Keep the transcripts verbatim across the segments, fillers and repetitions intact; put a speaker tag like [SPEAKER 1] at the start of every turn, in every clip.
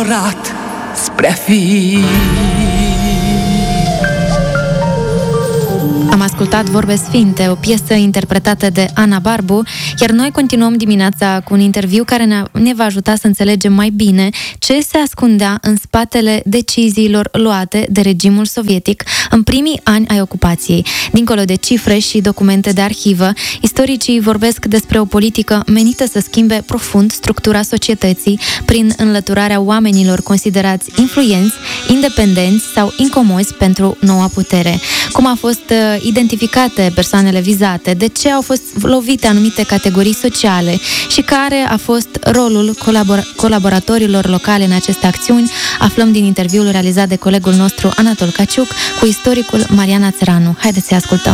[SPEAKER 1] înflorat spre a fi.
[SPEAKER 2] Am ascultat Vorbe Sfinte, o piesă interpretată de Ana Barbu, iar noi continuăm dimineața cu un interviu care ne, ne va ajuta să înțelegem mai bine ce se ascundea în spatele deciziilor luate de regimul sovietic în primii ani ai ocupației. Dincolo de cifre și documente de arhivă, istoricii vorbesc despre o politică menită să schimbe profund structura societății prin înlăturarea oamenilor considerați influenți, independenți sau incomozi pentru noua putere. Cum a fost identificate persoanele vizate, de ce au fost lovite anumite categorii sociale și care a fost rolul colabor- colaboratorilor locale în aceste acțiuni, aflăm din interviul realizat de colegul nostru Anatol Caciuc cu istoricul Mariana Țăranu. Haideți să ascultăm!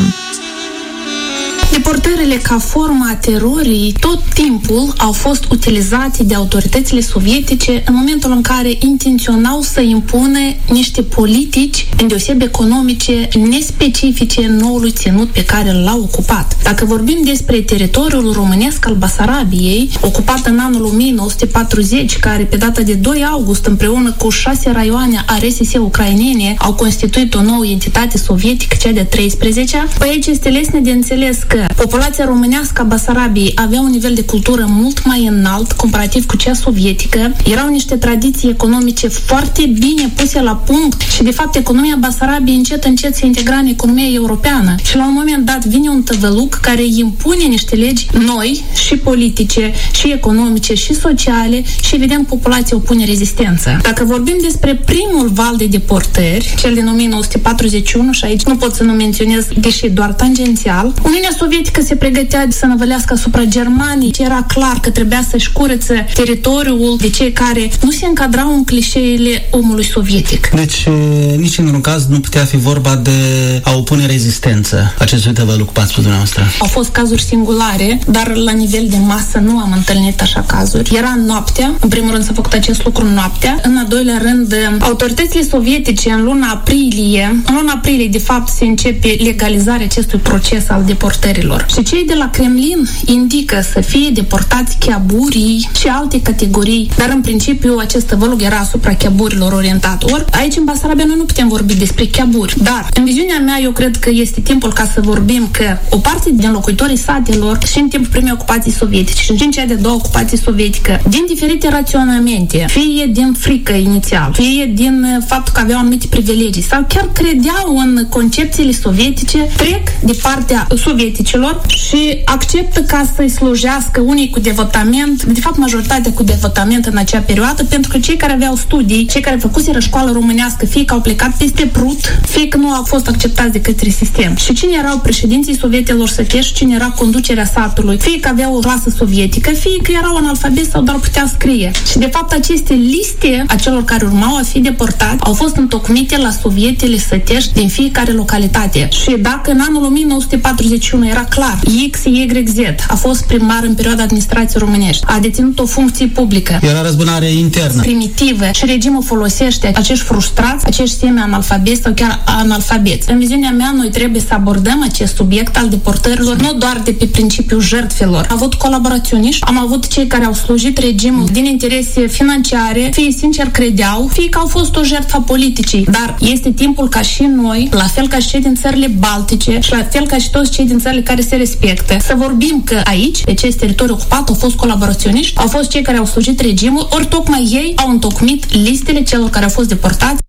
[SPEAKER 3] Deportările ca forma a terorii tot timpul au fost utilizate de autoritățile sovietice în momentul în care intenționau să impune niște politici, îndeosebi economice, nespecifice noului ținut pe care l-au ocupat. Dacă vorbim despre teritoriul românesc al Basarabiei, ocupat în anul o mie nouă sute patruzeci, care pe data de doi august, împreună cu șase raioane a R S S ucrainene, au constituit o nouă entitate sovietică, cea de treisprezecea, pe aici este lesne de înțeles că populația românească a Basarabiei avea un nivel de cultură mult mai înalt comparativ cu cea sovietică. Erau niște tradiții economice foarte bine puse la punct și, de fapt, economia Basarabiei încet, încet se integra în economia europeană. Și la un moment dat vine un tăvăluc care impune niște legi noi și politice, și economice, și sociale și, evident, populația opune rezistență. Dacă vorbim despre primul val de deportări, cel din o mie nouă sute patruzeci și unu, și aici nu pot să nu menționez, deși doar tangențial, Uniunea Sovietică se pregătea să năvălească asupra Germaniei și era clar că trebuia să-și curețe teritoriul de cei care nu se încadrau în clișeele omului sovietic.
[SPEAKER 4] Deci, nici într-un caz nu putea fi vorba de a opune rezistență acestui tăvăluc, cum ați spus dumneavoastră.
[SPEAKER 3] Au fost cazuri singulare, dar la nivel de masă nu am întâlnit așa cazuri. Era noaptea, în primul rând s-a făcut acest lucru noaptea, în al doilea rând, autoritățile sovietice în luna aprilie, în luna aprilie, de fapt, se începe legalizarea acestui proces al deportărilor. Și cei de la Kremlin indică să fie deportați cheaburii și alte categorii, dar în principiu acest tăvălug era asupra cheaburilor orientat. Ori aici în Basarabia noi nu putem vorbi despre cheaburi, dar în viziunea mea eu cred că este timpul ca să vorbim că o parte din locuitorii satelor și în timpul primei ocupații sovietice și în cea de doua ocupație sovietică, din diferite raționamente, fie din frică inițial, fie din faptul că aveau anumite privilegii sau chiar credeau în concepțiile sovietice, trec de partea sovieticilor și acceptă ca să-i slujească unii cu devotament, de fapt majoritatea cu devotament în acea perioadă, pentru că cei care aveau studii, cei care făcuseră școală românească, fie că au plecat peste Prut, fie că nu au fost acceptați de către sistem. Și cine erau președinții sovietelor sătești, cine era conducerea satului, fie că aveau o clasă sovietică, fie că erau analfabeti sau doar putea scrie. Și de fapt aceste liste a celor care urmau a fi deportați au fost întocmite la sovietele sătești din fiecare localitate. Și dacă în anul o mie nouă sute patruzeci și unu era clar, X Y Z a fost primar în perioada administrației românești, a deținut o funcție publică.
[SPEAKER 4] Era răzbunare internă.
[SPEAKER 3] Primitivă și regimul folosește acești frustrați, acești semi-analfabeti sau chiar analfabeți. În viziunea mea, noi trebuie să abordăm acest subiect al deportărilor nu doar de pe principiul jertfelor. Am avut colaboraționiști, am avut cei care au slujit regimul din interese financiare, fie sincer credeau, fie că au fost o jertfă politicii. Dar este timpul ca și noi, la fel ca și cei din țările baltice și la fel ca și toți cei din țările care se respectă, să vorbim că aici, pe acest teritoriu ocupat, au fost colaboraționiști, au fost cei care au slujit regimul, ori tocmai ei au întocmit listele celor care au fost deportați.